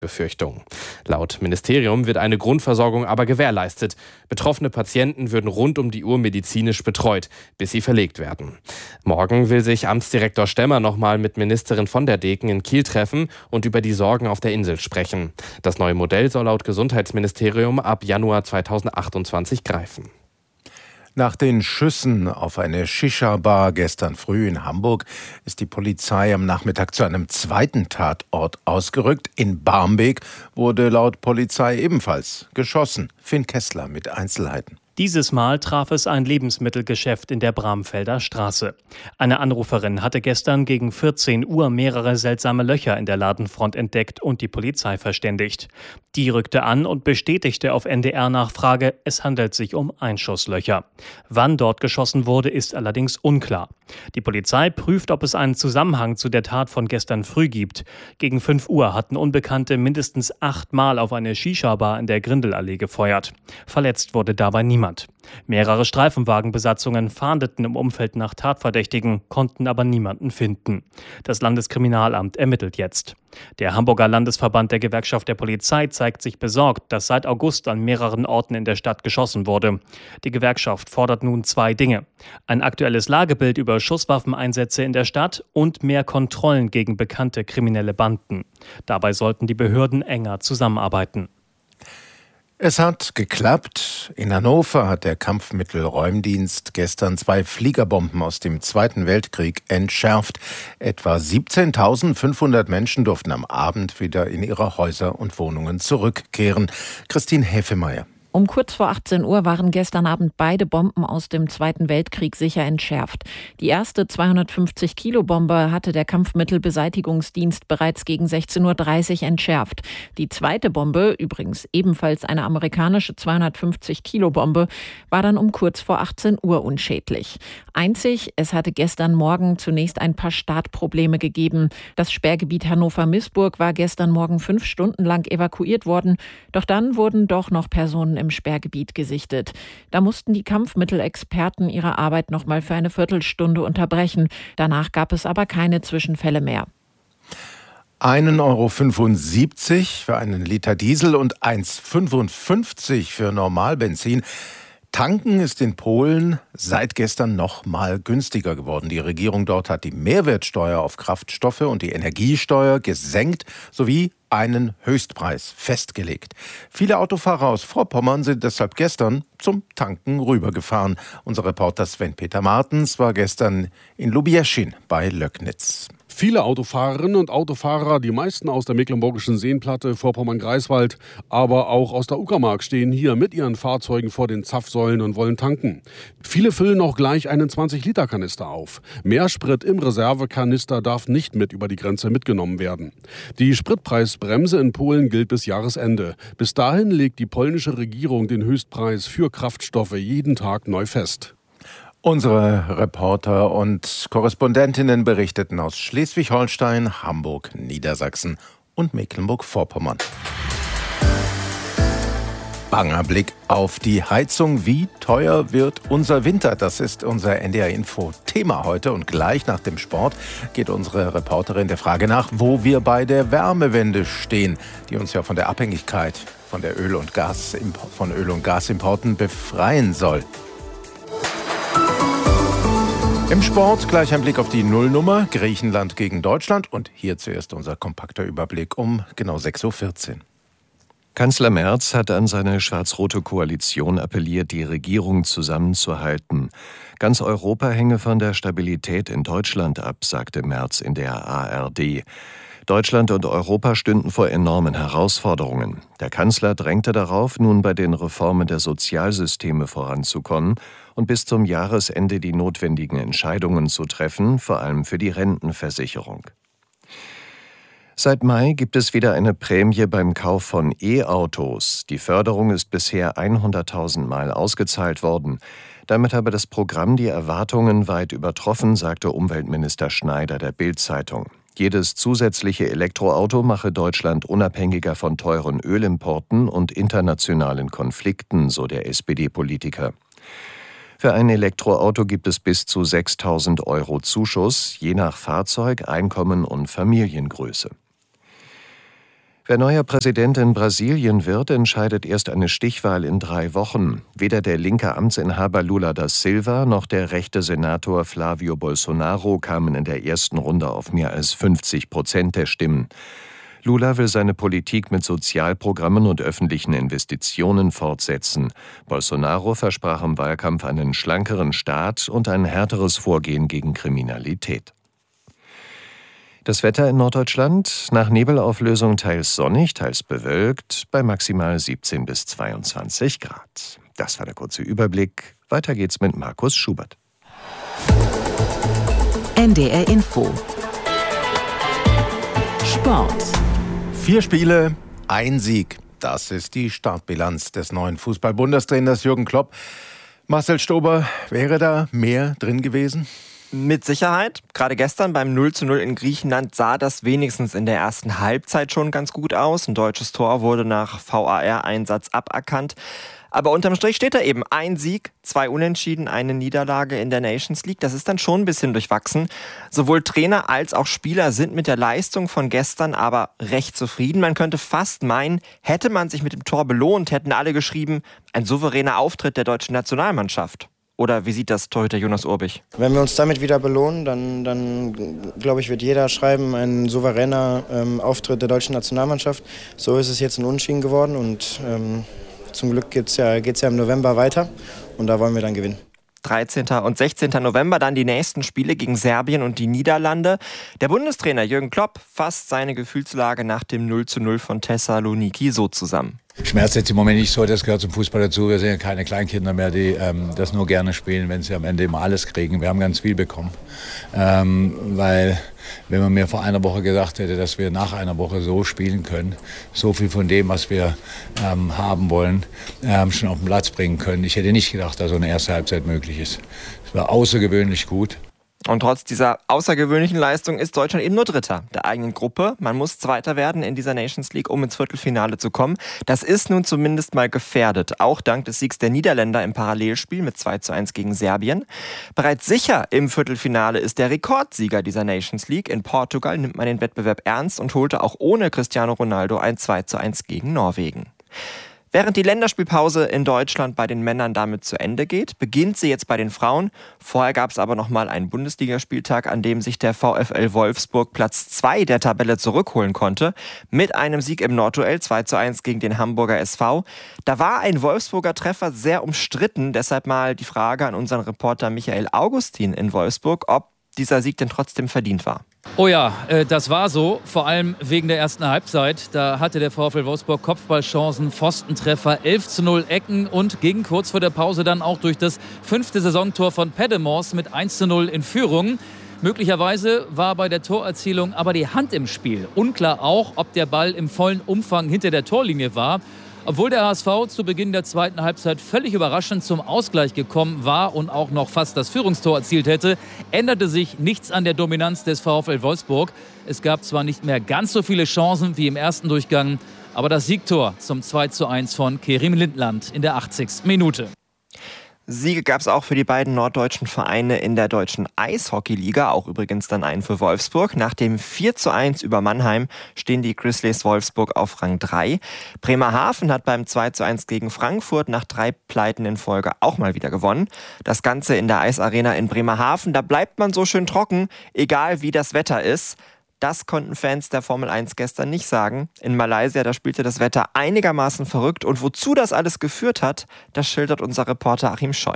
Befürchtungen. Laut Ministerium wird eine Grundversorgung aber gewährleistet. Betroffene Patienten würden rund um die Uhr medizinisch betreut, bis sie verlegt werden. Morgen will sich Amtsdirektor Stemmer nochmal mit Ministerin von der Deken in Kiel treffen und über die Sorgen auf der Insel sprechen. Das neue Modell soll laut Gesundheitsministerium ab Januar 2028 greifen. Nach den Schüssen auf eine Shisha-Bar gestern früh in Hamburg ist die Polizei am Nachmittag zu einem zweiten Tatort ausgerückt. In Barmbek wurde laut Polizei ebenfalls geschossen. Finn Kessler mit Einzelheiten. Dieses Mal traf es ein Lebensmittelgeschäft in der Bramfelder Straße. Eine Anruferin hatte gestern gegen 14 Uhr mehrere seltsame Löcher in der Ladenfront entdeckt und die Polizei verständigt. Die rückte an und bestätigte auf NDR-Nachfrage, es handelt sich um Einschusslöcher. Wann dort geschossen wurde, ist allerdings unklar. Die Polizei prüft, ob es einen Zusammenhang zu der Tat von gestern früh gibt. Gegen 5 Uhr hatten Unbekannte mindestens 8 Mal auf eine Shisha-Bar in der Grindelallee gefeuert. Verletzt wurde dabei niemand. Mehrere Streifenwagenbesatzungen fahndeten im Umfeld nach Tatverdächtigen, konnten aber niemanden finden. Das Landeskriminalamt ermittelt jetzt. Der Hamburger Landesverband der Gewerkschaft der Polizei zeigt sich besorgt, dass seit August an mehreren Orten in der Stadt geschossen wurde. Die Gewerkschaft fordert nun 2 Dinge: ein aktuelles Lagebild über Schusswaffeneinsätze in der Stadt und mehr Kontrollen gegen bekannte kriminelle Banden. Dabei sollten die Behörden enger zusammenarbeiten. Es hat geklappt. In Hannover hat der Kampfmittelräumdienst gestern 2 Fliegerbomben aus dem Zweiten Weltkrieg entschärft. Etwa 17.500 Menschen durften am Abend wieder in ihre Häuser und Wohnungen zurückkehren. Christine Häfemeyer. Um kurz vor 18 Uhr waren gestern Abend beide Bomben aus dem Zweiten Weltkrieg sicher entschärft. Die erste 250-Kilo-Bombe hatte der Kampfmittelbeseitigungsdienst bereits gegen 16.30 Uhr entschärft. Die zweite Bombe, übrigens ebenfalls eine amerikanische 250-Kilo-Bombe, war dann um kurz vor 18 Uhr unschädlich. Einzig, es hatte gestern Morgen zunächst ein paar Startprobleme gegeben. Das Sperrgebiet Hannover-Missburg war gestern Morgen 5 Stunden lang evakuiert worden. Doch dann wurden doch noch Personen im Sperrgebiet gesichtet. Da mussten die Kampfmittelexperten ihre Arbeit noch mal für eine Viertelstunde unterbrechen. Danach gab es aber keine Zwischenfälle mehr. 1,75 € für einen Liter Diesel und 1,55 € für Normalbenzin. Tanken ist in Polen seit gestern noch mal günstiger geworden. Die Regierung dort hat die Mehrwertsteuer auf Kraftstoffe und die Energiesteuer gesenkt sowie einen Höchstpreis festgelegt. Viele Autofahrer aus Vorpommern sind deshalb gestern zum Tanken rübergefahren. Unser Reporter Sven-Peter Martens war gestern in Lubieschin bei Löcknitz. Viele Autofahrerinnen und Autofahrer, die meisten aus der mecklenburgischen Seenplatte, Vorpommern-Greifswald, aber auch aus der Uckermark, stehen hier mit ihren Fahrzeugen vor den Zapfsäulen und wollen tanken. Viele füllen auch gleich einen 20-Liter-Kanister auf. Mehr Sprit im Reservekanister darf nicht mit über die Grenze mitgenommen werden. Die Spritpreisbremse in Polen gilt bis Jahresende. Bis dahin legt die polnische Regierung den Höchstpreis für Kraftstoffe jeden Tag neu fest. Unsere Reporter und Korrespondentinnen berichteten aus Schleswig-Holstein, Hamburg, Niedersachsen und Mecklenburg-Vorpommern. Banger Blick auf die Heizung. Wie teuer wird unser Winter? Das ist unser NDR-Info-Thema heute. Und gleich nach dem Sport geht unsere Reporterin der Frage nach, wo wir bei der Wärmewende stehen, die uns ja von der Abhängigkeit von Öl- und Gasimporten befreien soll. Im Sport gleich ein Blick auf die Nullnummer, Griechenland gegen Deutschland. Und hier zuerst unser kompakter Überblick um genau 6.14 Uhr. Kanzler Merz hat an seine schwarz-rote Koalition appelliert, die Regierung zusammenzuhalten. Ganz Europa hänge von der Stabilität in Deutschland ab, sagte Merz in der ARD. Deutschland und Europa stünden vor enormen Herausforderungen. Der Kanzler drängte darauf, nun bei den Reformen der Sozialsysteme voranzukommen und bis zum Jahresende die notwendigen Entscheidungen zu treffen, vor allem für die Rentenversicherung. Seit Mai gibt es wieder eine Prämie beim Kauf von E-Autos. Die Förderung ist bisher 100.000 Mal ausgezahlt worden. Damit habe das Programm die Erwartungen weit übertroffen, sagte Umweltminister Schneider der Bild-Zeitung. Jedes zusätzliche Elektroauto mache Deutschland unabhängiger von teuren Ölimporten und internationalen Konflikten, so der SPD-Politiker. Für ein Elektroauto gibt es bis zu 6.000 € Zuschuss, je nach Fahrzeug, Einkommen und Familiengröße. Wer neuer Präsident in Brasilien wird, entscheidet erst eine Stichwahl in 3 Wochen. Weder der linke Amtsinhaber Lula da Silva noch der rechte Senator Flávio Bolsonaro kamen in der ersten Runde auf mehr als 50% der Stimmen. Lula will seine Politik mit Sozialprogrammen und öffentlichen Investitionen fortsetzen. Bolsonaro versprach im Wahlkampf einen schlankeren Staat und ein härteres Vorgehen gegen Kriminalität. Das Wetter in Norddeutschland: nach Nebelauflösung teils sonnig, teils bewölkt, bei maximal 17 bis 22 Grad. Das war der kurze Überblick. Weiter geht's mit Markus Schubert. NDR Info. Sport. 4 Spiele, 1 Sieg. Das ist die Startbilanz des neuen Fußball-Bundestrainers Jürgen Klopp. Marcel Stober, wäre da mehr drin gewesen? Mit Sicherheit. Gerade gestern beim 0:0 in Griechenland sah das wenigstens in der ersten Halbzeit schon ganz gut aus. Ein deutsches Tor wurde nach VAR-Einsatz aberkannt. Aber unterm Strich steht da eben 1 Sieg, 2 Unentschieden, 1 Niederlage in der Nations League. Das ist dann schon ein bisschen durchwachsen. Sowohl Trainer als auch Spieler sind mit der Leistung von gestern aber recht zufrieden. Man könnte fast meinen, hätte man sich mit dem Tor belohnt, hätten alle geschrieben, ein souveräner Auftritt der deutschen Nationalmannschaft. Oder wie sieht das Torhüter Jonas Urbich? Wenn wir uns damit wieder belohnen, dann glaube ich, wird jeder schreiben, ein souveräner Auftritt der deutschen Nationalmannschaft. So ist es jetzt ein Unentschieden geworden und zum Glück geht's ja im November weiter und da wollen wir dann gewinnen. 13. und 16. November dann die nächsten Spiele gegen Serbien und die Niederlande. Der Bundestrainer Jürgen Klopp fasst seine Gefühlslage nach dem 0:0 von Thessaloniki so zusammen. Schmerz jetzt im Moment nicht so, das gehört zum Fußball dazu. Wir sind ja keine Kleinkinder mehr, die das nur gerne spielen, wenn sie am Ende immer alles kriegen. Wir haben ganz viel bekommen, weil wenn man mir vor einer Woche gesagt hätte, dass wir nach einer Woche so spielen können, so viel von dem, was wir haben wollen, schon auf den Platz bringen können. Ich hätte nicht gedacht, dass so eine erste Halbzeit möglich ist. Es war außergewöhnlich gut. Und trotz dieser außergewöhnlichen Leistung ist Deutschland eben nur Dritter der eigenen Gruppe. Man muss Zweiter werden in dieser Nations League, um ins Viertelfinale zu kommen. Das ist nun zumindest mal gefährdet, auch dank des Siegs der Niederländer im Parallelspiel mit 2:1 gegen Serbien. Bereits sicher im Viertelfinale ist der Rekordsieger dieser Nations League. In Portugal nimmt man den Wettbewerb ernst und holte auch ohne Cristiano Ronaldo ein 2:1 gegen Norwegen. Während die Länderspielpause in Deutschland bei den Männern damit zu Ende geht, beginnt sie jetzt bei den Frauen. Vorher gab es aber noch mal einen Bundesligaspieltag, an dem sich der VfL Wolfsburg Platz 2 der Tabelle zurückholen konnte. Mit einem Sieg im Nordduell 2:1 gegen den Hamburger SV. Da war ein Wolfsburger Treffer sehr umstritten. Deshalb mal die Frage an unseren Reporter Michael Augustin in Wolfsburg, ob dieser Sieg denn trotzdem verdient war. Oh ja, das war so, vor allem wegen der ersten Halbzeit. Da hatte der VfL Wolfsburg Kopfballchancen, Pfostentreffer, 11:0 Ecken und ging kurz vor der Pause dann auch durch das 5. Saisontor von Pedemors mit 1:0 in Führung. Möglicherweise war bei der Torerzielung aber die Hand im Spiel. Unklar auch, ob der Ball im vollen Umfang hinter der Torlinie war. Obwohl der HSV zu Beginn der zweiten Halbzeit völlig überraschend zum Ausgleich gekommen war und auch noch fast das Führungstor erzielt hätte, änderte sich nichts an der Dominanz des VfL Wolfsburg. Es gab zwar nicht mehr ganz so viele Chancen wie im ersten Durchgang, aber das Siegtor zum 2:1 von Kerim Lindland in der 80. Minute. Siege gab es auch für die beiden norddeutschen Vereine in der deutschen Eishockeyliga, auch übrigens dann einen für Wolfsburg. Nach dem 4:1 über Mannheim stehen die Grizzlies Wolfsburg auf Rang 3. Bremerhaven hat beim 2:1 gegen Frankfurt nach 3 Pleiten in Folge auch mal wieder gewonnen. Das Ganze in der Eisarena in Bremerhaven, da bleibt man so schön trocken, egal wie das Wetter ist. Das konnten Fans der Formel 1 gestern nicht sagen. In Malaysia, da spielte das Wetter einigermaßen verrückt. Und wozu das alles geführt hat, das schildert unser Reporter Achim Scheu.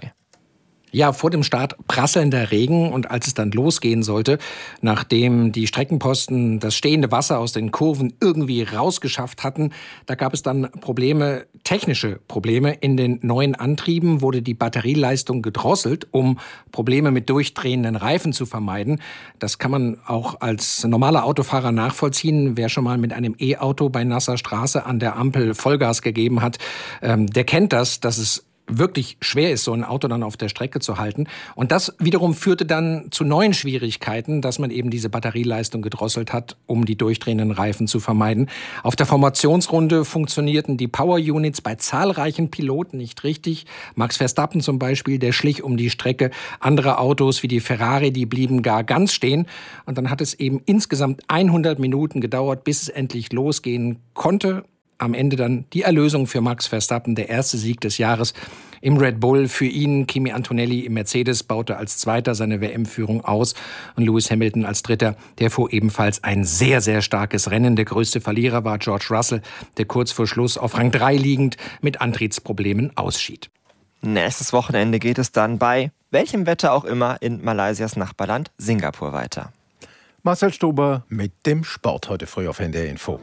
Ja, vor dem Start prasselnder Regen und als es dann losgehen sollte, nachdem die Streckenposten das stehende Wasser aus den Kurven irgendwie rausgeschafft hatten, da gab es dann Probleme, technische Probleme. In den neuen Antrieben wurde die Batterieleistung gedrosselt, um Probleme mit durchdrehenden Reifen zu vermeiden. Das kann man auch als normaler Autofahrer nachvollziehen. Wer schon mal mit einem E-Auto bei nasser Straße an der Ampel Vollgas gegeben hat, der kennt das, dass es wirklich schwer ist, so ein Auto dann auf der Strecke zu halten. Und das wiederum führte dann zu neuen Schwierigkeiten, dass man eben diese Batterieleistung gedrosselt hat, um die durchdrehenden Reifen zu vermeiden. Auf der Formationsrunde funktionierten die Power Units bei zahlreichen Piloten nicht richtig. Max Verstappen zum Beispiel, der schlich um die Strecke. Andere Autos wie die Ferrari, die blieben gar ganz stehen. Und dann hat es eben insgesamt 100 Minuten gedauert, bis es endlich losgehen konnte. Am Ende dann die Erlösung für Max Verstappen, der erste Sieg des Jahres im Red Bull. Für ihn, Kimi Antonelli im Mercedes baute als Zweiter seine WM-Führung aus und Lewis Hamilton als Dritter, der fuhr ebenfalls ein sehr, sehr starkes Rennen. Der größte Verlierer war George Russell, der kurz vor Schluss auf Rang 3 liegend mit Antrittsproblemen ausschied. Nächstes Wochenende geht es dann bei welchem Wetter auch immer in Malaysias Nachbarland Singapur weiter. Marcel Stober mit dem Sport heute früh auf NDR Info.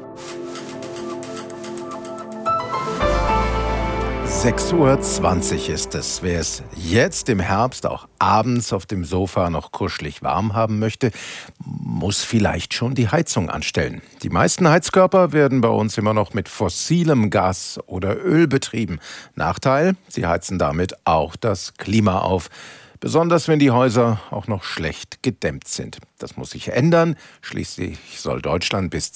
6:20 Uhr ist es. Wer es jetzt im Herbst auch abends auf dem Sofa noch kuschelig warm haben möchte, muss vielleicht schon die Heizung anstellen. Die meisten Heizkörper werden bei uns immer noch mit fossilem Gas oder Öl betrieben. Nachteil, sie heizen damit auch das Klima auf. Besonders wenn die Häuser auch noch schlecht gedämmt sind. Das muss sich ändern. Schließlich soll Deutschland bis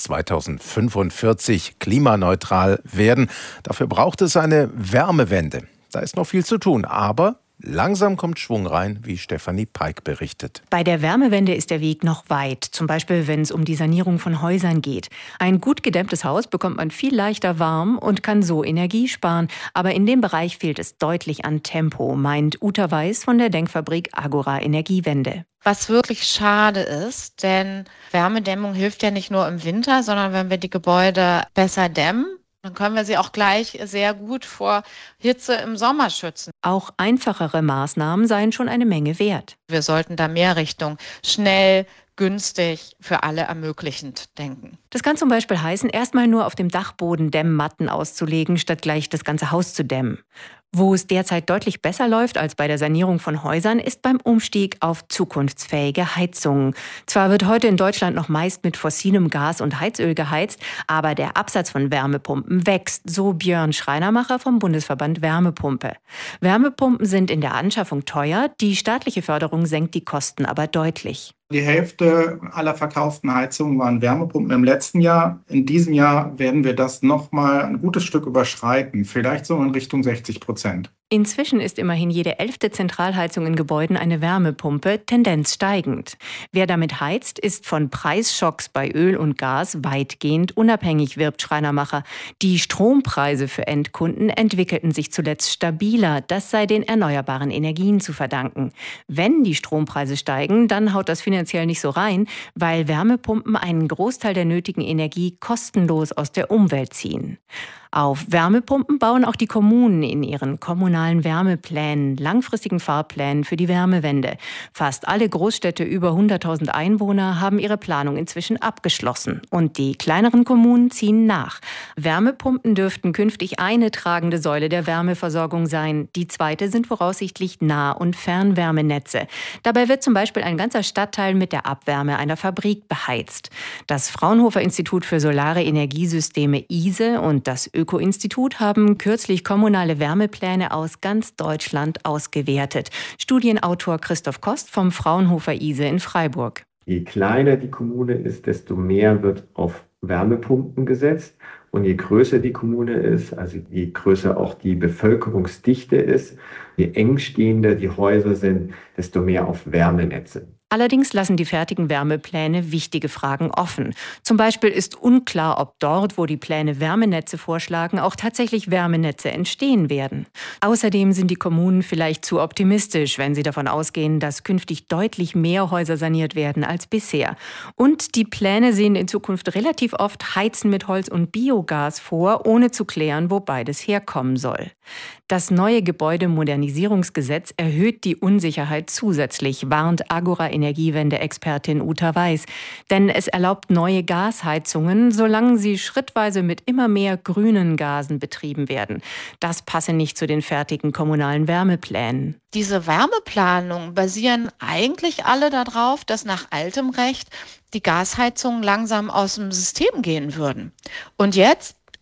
2045 klimaneutral werden. Dafür braucht es eine Wärmewende. Da ist noch viel zu tun, aber langsam kommt Schwung rein, wie Stefanie Peik berichtet. Bei der Wärmewende ist der Weg noch weit, zum Beispiel wenn es um die Sanierung von Häusern geht. Ein gut gedämmtes Haus bekommt man viel leichter warm und kann so Energie sparen. Aber in dem Bereich fehlt es deutlich an Tempo, meint Uta Weiß von der Denkfabrik Agora Energiewende. Was wirklich schade ist, denn Wärmedämmung hilft ja nicht nur im Winter, sondern wenn wir die Gebäude besser dämmen, dann können wir sie auch gleich sehr gut vor Hitze im Sommer schützen. Auch einfachere Maßnahmen seien schon eine Menge wert. Wir sollten da mehr Richtung schnell, günstig, für alle ermöglichend denken. Das kann zum Beispiel heißen, erstmal nur auf dem Dachboden Dämmmatten auszulegen, statt gleich das ganze Haus zu dämmen. Wo es derzeit deutlich besser läuft als bei der Sanierung von Häusern, ist beim Umstieg auf zukunftsfähige Heizungen. Zwar wird heute in Deutschland noch meist mit fossilem Gas und Heizöl geheizt, aber der Absatz von Wärmepumpen wächst, so Björn Schreinermacher vom Bundesverband Wärmepumpe. Wärmepumpen sind in der Anschaffung teuer, die staatliche Förderung senkt die Kosten aber deutlich. Die Hälfte aller verkauften Heizungen waren Wärmepumpen im letzten Jahr. In diesem Jahr werden wir das noch mal ein gutes Stück überschreiten, vielleicht so in Richtung 60%. Inzwischen ist immerhin jede 11. Zentralheizung in Gebäuden eine Wärmepumpe, Tendenz steigend. Wer damit heizt, ist von Preisschocks bei Öl und Gas weitgehend unabhängig, wirbt Schreinermacher. Die Strompreise für Endkunden entwickelten sich zuletzt stabiler. Das sei den erneuerbaren Energien zu verdanken. Wenn die Strompreise steigen, dann haut das finanziell nicht so rein, weil Wärmepumpen einen Großteil der nötigen Energie kostenlos aus der Umwelt ziehen. Auf Wärmepumpen bauen auch die Kommunen in ihren kommunalen Wärmeplänen, langfristigen Fahrplänen für die Wärmewende. Fast alle Großstädte über 100.000 Einwohner haben ihre Planung inzwischen abgeschlossen. Und die kleineren Kommunen ziehen nach. Wärmepumpen dürften künftig eine tragende Säule der Wärmeversorgung sein. Die zweite sind voraussichtlich Nah- und Fernwärmenetze. Dabei wird zum Beispiel ein ganzer Stadtteil mit der Abwärme einer Fabrik beheizt. Das Fraunhofer Institut für Solare Energiesysteme ISE und das Öko-Institut haben kürzlich kommunale Wärmepläne aus ganz Deutschland ausgewertet. Studienautor Christoph Kost vom Fraunhofer ISE in Freiburg. Je kleiner die Kommune ist, desto mehr wird auf Wärmepumpen gesetzt. Und je größer die Kommune ist, also je größer auch die Bevölkerungsdichte ist, je engstehender die Häuser sind, desto mehr auf Wärmenetze. Allerdings lassen die fertigen Wärmepläne wichtige Fragen offen. Zum Beispiel ist unklar, ob dort, wo die Pläne Wärmenetze vorschlagen, auch tatsächlich Wärmenetze entstehen werden. Außerdem sind die Kommunen vielleicht zu optimistisch, wenn sie davon ausgehen, dass künftig deutlich mehr Häuser saniert werden als bisher. Und die Pläne sehen in Zukunft relativ oft Heizen mit Holz und Biogas vor, ohne zu klären, wo beides herkommen soll. Das neue Gebäudemodernisierungsgesetz erhöht die Unsicherheit zusätzlich, warnt Agora Energiewende-Expertin Uta Weiß. Denn es erlaubt neue Gasheizungen, solange sie schrittweise mit immer mehr grünen Gasen betrieben werden. Das passe nicht zu den fertigen kommunalen Wärmeplänen. Diese Wärmeplanungen basieren eigentlich alle darauf, dass nach altem Recht die Gasheizungen langsam aus dem System gehen würden. Und jetzt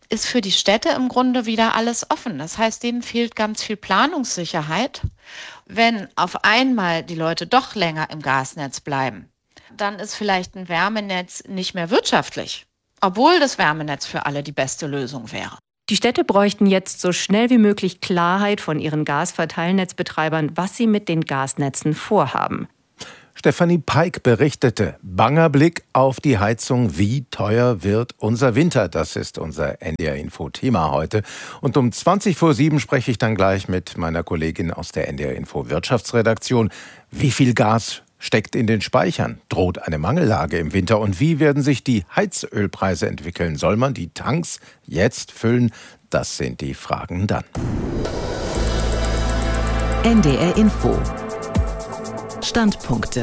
ist für die Städte im Grunde wieder alles offen. Das heißt, denen fehlt ganz viel Planungssicherheit. Wenn auf einmal die Leute doch länger im Gasnetz bleiben, dann ist vielleicht ein Wärmenetz nicht mehr wirtschaftlich, obwohl das Wärmenetz für alle die beste Lösung wäre. Die Städte bräuchten jetzt so schnell wie möglich Klarheit von ihren Gasverteilnetzbetreibern, was sie mit den Gasnetzen vorhaben. Stefanie Peik berichtete, banger Blick auf die Heizung, wie teuer wird unser Winter? Das ist unser NDR-Info-Thema heute. Und um 20:07 spreche ich dann gleich mit meiner Kollegin aus der NDR-Info-Wirtschaftsredaktion. Wie viel Gas steckt in den Speichern? Droht eine Mangellage im Winter? Und wie werden sich die Heizölpreise entwickeln? Soll man die Tanks jetzt füllen? Das sind die Fragen dann. NDR Info. Standpunkte.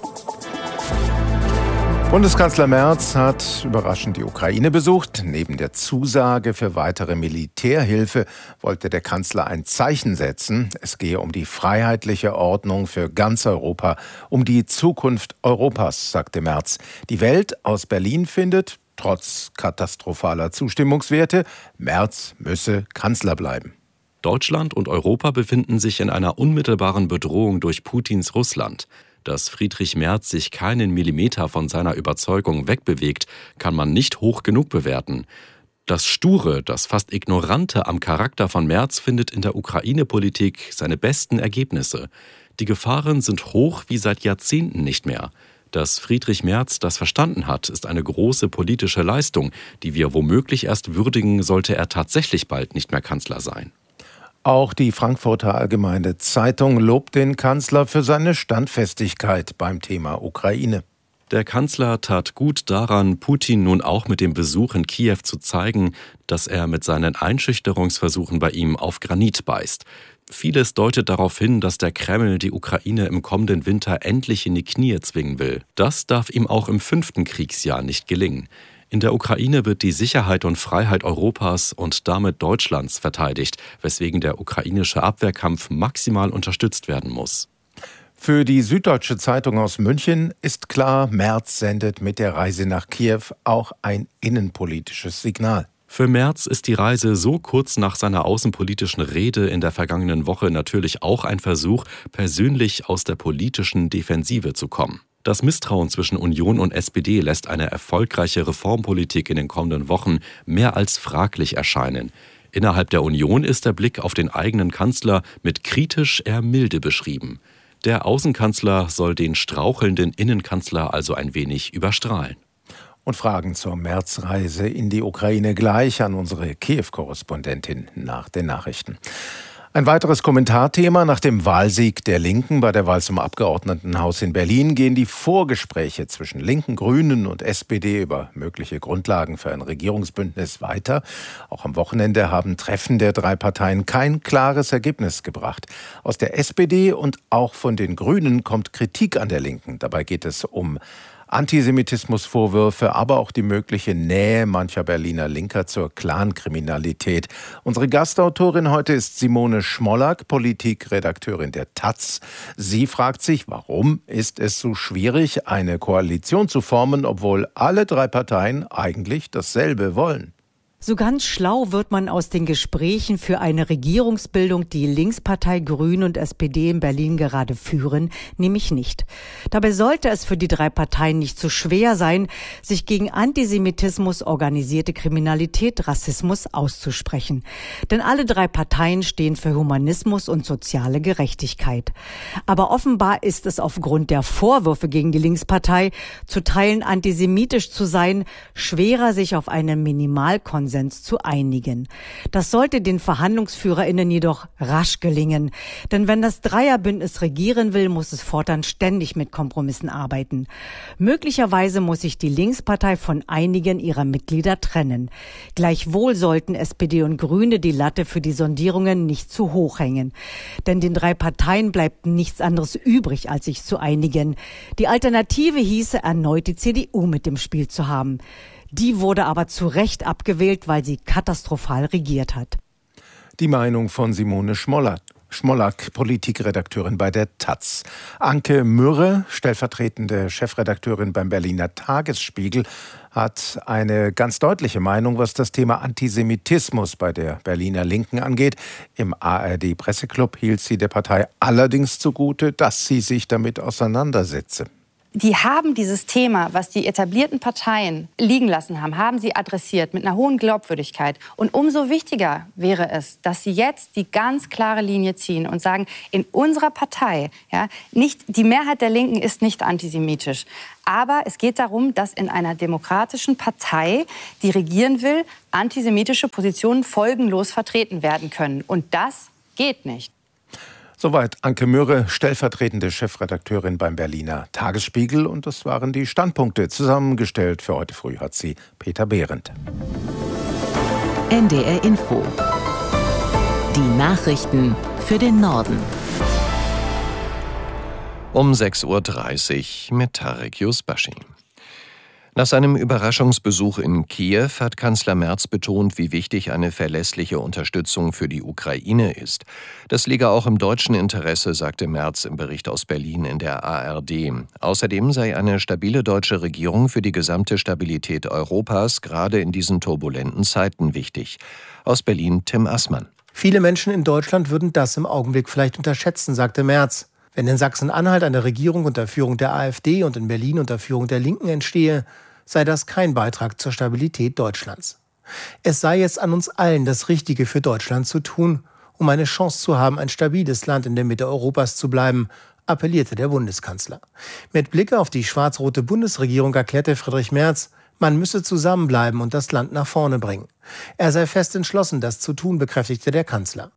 Bundeskanzler Merz hat überraschend die Ukraine besucht. Neben der Zusage für weitere Militärhilfe wollte der Kanzler ein Zeichen setzen. Es gehe um die freiheitliche Ordnung für ganz Europa, um die Zukunft Europas, sagte Merz. Die Welt aus Berlin findet, trotz katastrophaler Zustimmungswerte, Merz müsse Kanzler bleiben. Deutschland und Europa befinden sich in einer unmittelbaren Bedrohung durch Putins Russland. Dass Friedrich Merz sich keinen Millimeter von seiner Überzeugung wegbewegt, kann man nicht hoch genug bewerten. Das Sture, das fast Ignorante am Charakter von Merz findet in der Ukraine-Politik seine besten Ergebnisse. Die Gefahren sind hoch wie seit Jahrzehnten nicht mehr. Dass Friedrich Merz das verstanden hat, ist eine große politische Leistung, die wir womöglich erst würdigen, sollte er tatsächlich bald nicht mehr Kanzler sein. Auch die Frankfurter Allgemeine Zeitung lobt den Kanzler für seine Standfestigkeit beim Thema Ukraine. Der Kanzler tat gut daran, Putin nun auch mit dem Besuch in Kiew zu zeigen, dass er mit seinen Einschüchterungsversuchen bei ihm auf Granit beißt. Vieles deutet darauf hin, dass der Kreml die Ukraine im kommenden Winter endlich in die Knie zwingen will. Das darf ihm auch im 5. Kriegsjahr nicht gelingen. In der Ukraine wird die Sicherheit und Freiheit Europas und damit Deutschlands verteidigt, weswegen der ukrainische Abwehrkampf maximal unterstützt werden muss. Für die Süddeutsche Zeitung aus München ist klar, Merz sendet mit der Reise nach Kiew auch ein innenpolitisches Signal. Für Merz ist die Reise so kurz nach seiner außenpolitischen Rede in der vergangenen Woche natürlich auch ein Versuch, persönlich aus der politischen Defensive zu kommen. Das Misstrauen zwischen Union und SPD lässt eine erfolgreiche Reformpolitik in den kommenden Wochen mehr als fraglich erscheinen. Innerhalb der Union ist der Blick auf den eigenen Kanzler mit kritisch eher milde beschrieben. Der Außenkanzler soll den strauchelnden Innenkanzler also ein wenig überstrahlen. Und Fragen zur Märzreise in die Ukraine gleich an unsere Kiew-Korrespondentin nach den Nachrichten. Ein weiteres Kommentarthema: Nach dem Wahlsieg der Linken bei der Wahl zum Abgeordnetenhaus in Berlin gehen die Vorgespräche zwischen Linken, Grünen und SPD über mögliche Grundlagen für ein Regierungsbündnis weiter. Auch am Wochenende haben Treffen der drei Parteien kein klares Ergebnis gebracht. Aus der SPD und auch von den Grünen kommt Kritik an der Linken. Dabei geht es um Antisemitismusvorwürfe, aber auch die mögliche Nähe mancher Berliner Linker zur Clankriminalität. Unsere Gastautorin heute ist Simone Schmollack, Politikredakteurin der taz. Sie fragt sich, warum ist es so schwierig, eine Koalition zu formen, obwohl alle drei Parteien eigentlich dasselbe wollen? So ganz schlau wird man aus den Gesprächen für eine Regierungsbildung, die Linkspartei, Grüne und SPD in Berlin gerade führen, nämlich nicht. Dabei sollte es für die drei Parteien nicht so schwer sein, sich gegen Antisemitismus, organisierte Kriminalität, Rassismus auszusprechen. Denn alle drei Parteien stehen für Humanismus und soziale Gerechtigkeit. Aber offenbar ist es aufgrund der Vorwürfe gegen die Linkspartei, zu Teilen antisemitisch zu sein, schwerer, sich auf einen Minimalkonsens zu einigen. Das sollte den VerhandlungsführerInnen jedoch rasch gelingen. Denn wenn das Dreierbündnis regieren will, muss es fortan ständig mit Kompromissen arbeiten. Möglicherweise muss sich die Linkspartei von einigen ihrer Mitglieder trennen. Gleichwohl sollten SPD und Grüne die Latte für die Sondierungen nicht zu hoch hängen. Denn den drei Parteien bleibt nichts anderes übrig, als sich zu einigen. Die Alternative hieße, erneut die CDU mit dem Spiel zu haben. Die wurde aber zu Recht abgewählt, weil sie katastrophal regiert hat. Die Meinung von Simone Schmollack. Schmollack, Politikredakteurin bei der taz. Anke Mürre, stellvertretende Chefredakteurin beim Berliner Tagesspiegel, hat eine ganz deutliche Meinung, was das Thema Antisemitismus bei der Berliner Linken angeht. Im ARD-Presseclub hielt sie der Partei allerdings zugute, dass sie sich damit auseinandersetze. Die haben dieses Thema, was die etablierten Parteien liegen lassen haben sie adressiert mit einer hohen Glaubwürdigkeit. Und umso wichtiger wäre es, dass sie jetzt die ganz klare Linie ziehen und sagen, in unserer Partei, nicht die Mehrheit der Linken ist nicht antisemitisch. Aber es geht darum, dass in einer demokratischen Partei, die regieren will, antisemitische Positionen folgenlos vertreten werden können. Und das geht nicht. Soweit Anke Mürre, stellvertretende Chefredakteurin beim Berliner Tagesspiegel. Und das waren die Standpunkte. Zusammengestellt für heute früh hat sie Peter Behrendt. NDR Info. Die Nachrichten für den Norden. Um 6.30 Uhr mit Tarek Yusbashi. Nach seinem Überraschungsbesuch in Kiew hat Kanzler Merz betont, wie wichtig eine verlässliche Unterstützung für die Ukraine ist. Das liege auch im deutschen Interesse, sagte Merz im Bericht aus Berlin in der ARD. Außerdem sei eine stabile deutsche Regierung für die gesamte Stabilität Europas gerade in diesen turbulenten Zeiten wichtig. Aus Berlin Tim Assmann. Viele Menschen in Deutschland würden das im Augenblick vielleicht unterschätzen, sagte Merz. Wenn in Sachsen-Anhalt eine Regierung unter Führung der AfD und in Berlin unter Führung der Linken entstehe, sei das kein Beitrag zur Stabilität Deutschlands. Es sei jetzt an uns allen, das Richtige für Deutschland zu tun, um eine Chance zu haben, ein stabiles Land in der Mitte Europas zu bleiben, appellierte der Bundeskanzler. Mit Blick auf die schwarz-rote Bundesregierung erklärte Friedrich Merz, man müsse zusammenbleiben und das Land nach vorne bringen. Er sei fest entschlossen, das zu tun, bekräftigte der Kanzler.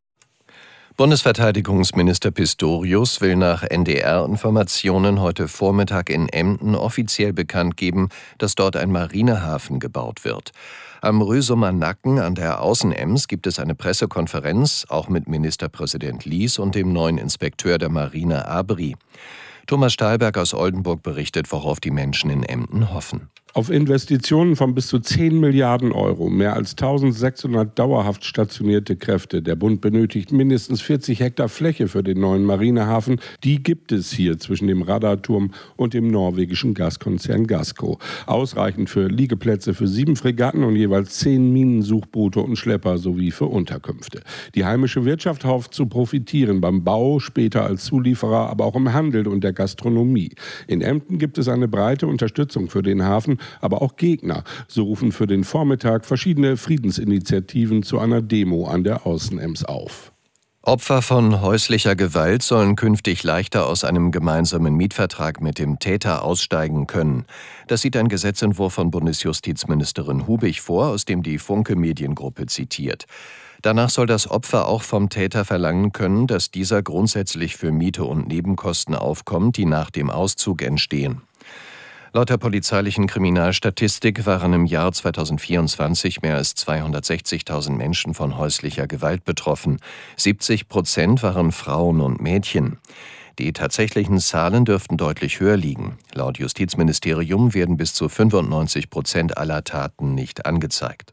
Bundesverteidigungsminister Pistorius will nach NDR-Informationen heute Vormittag in Emden offiziell bekannt geben, dass dort ein Marinehafen gebaut wird. Am Rüsumer Nacken an der Außenems gibt es eine Pressekonferenz, auch mit Ministerpräsident Lies und dem neuen Inspekteur der Marine Abri. Thomas Stahlberg aus Oldenburg berichtet, worauf die Menschen in Emden hoffen. Auf Investitionen von bis zu 10 Milliarden Euro, mehr als 1600 dauerhaft stationierte Kräfte. Der Bund benötigt mindestens 40 Hektar Fläche für den neuen Marinehafen. Die gibt es hier zwischen dem Radarturm und dem norwegischen Gaskonzern Gassco. Ausreichend für Liegeplätze für 7 Fregatten und jeweils 10 Minensuchboote und Schlepper sowie für Unterkünfte. Die heimische Wirtschaft hofft zu profitieren beim Bau, später als Zulieferer, aber auch im Handel und der Gastronomie. In Emden gibt es eine breite Unterstützung für den Hafen, aber auch Gegner. So rufen für den Vormittag verschiedene Friedensinitiativen zu einer Demo an der Außenems auf. Opfer von häuslicher Gewalt sollen künftig leichter aus einem gemeinsamen Mietvertrag mit dem Täter aussteigen können. Das sieht ein Gesetzentwurf von Bundesjustizministerin Hubig vor, aus dem die Funke Mediengruppe zitiert. Danach soll das Opfer auch vom Täter verlangen können, dass dieser grundsätzlich für Miete und Nebenkosten aufkommt, die nach dem Auszug entstehen. Laut der polizeilichen Kriminalstatistik waren im Jahr 2024 mehr als 260.000 Menschen von häuslicher Gewalt betroffen. 70% waren Frauen und Mädchen. Die tatsächlichen Zahlen dürften deutlich höher liegen. Laut Justizministerium werden bis zu 95% aller Taten nicht angezeigt.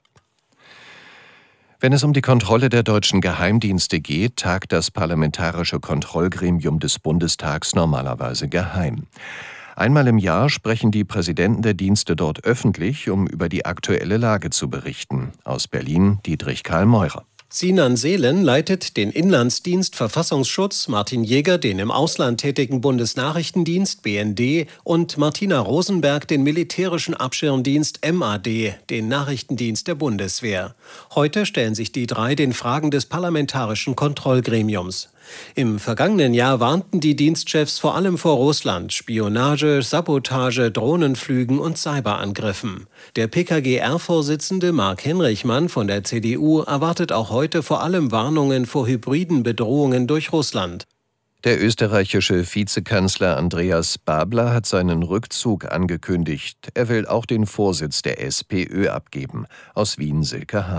Wenn es um die Kontrolle der deutschen Geheimdienste geht, tagt das Parlamentarische Kontrollgremium des Bundestags normalerweise geheim. Einmal im Jahr sprechen die Präsidenten der Dienste dort öffentlich, um über die aktuelle Lage zu berichten. Aus Berlin Dietrich Karl Meurer. Sinan Seelen leitet den Inlandsdienst Verfassungsschutz, Martin Jäger den im Ausland tätigen Bundesnachrichtendienst BND und Martina Rosenberg den militärischen Abschirmdienst MAD, den Nachrichtendienst der Bundeswehr. Heute stellen sich die drei den Fragen des Parlamentarischen Kontrollgremiums. Im vergangenen Jahr warnten die Dienstchefs vor allem vor Russland, Spionage, Sabotage, Drohnenflügen und Cyberangriffen. Der PKGR-Vorsitzende Marc Henrichmann von der CDU erwartet auch heute vor allem Warnungen vor hybriden Bedrohungen durch Russland. Der österreichische Vizekanzler Andreas Babler hat seinen Rückzug angekündigt. Er will auch den Vorsitz der SPÖ abgeben. Aus Wien Silke Hane.